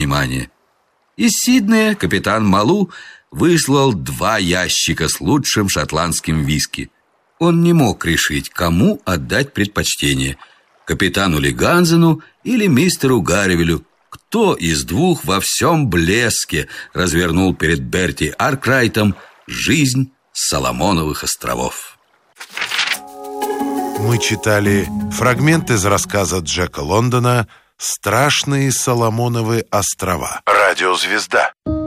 внимания. Из Сиднея капитан Малу выслал 2 ящика с лучшим шотландским виски. Он не мог решить, кому отдать предпочтение: капитану Легансену или мистеру Гарривилю. Кто из двух во всем блеске развернул перед Берти Аркрайтом жизнь Соломоновых островов. Мы читали фрагмент из рассказа Джека Лондона «Страшные Соломоновы острова». Радиозвезда.